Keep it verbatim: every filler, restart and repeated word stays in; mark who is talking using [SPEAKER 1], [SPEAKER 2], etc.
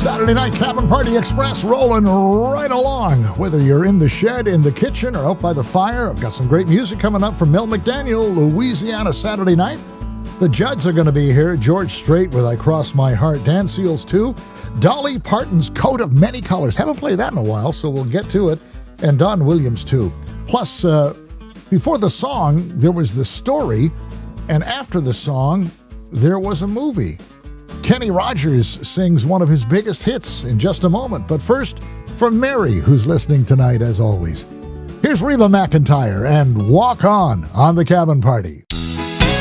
[SPEAKER 1] Saturday Night Cabin Party Express rolling right along. Whether you're in the shed, in the kitchen, or out by the fire, I've got some great music coming up from Mel McDaniel, Louisiana Saturday Night. The Judds are going to be here. George Strait with I Cross My Heart. Dan Seals too. Dolly Parton's Coat of Many Colors. Haven't played that in a while, so we'll get to it. And Don Williams too. Plus, uh, before the song, there was the story. And after the song, there was a movie. Kenny Rogers sings one of his biggest hits in just a moment. But first, from Mary, who's listening tonight as always. Here's Reba McEntire and Walk On on the Cabin Party.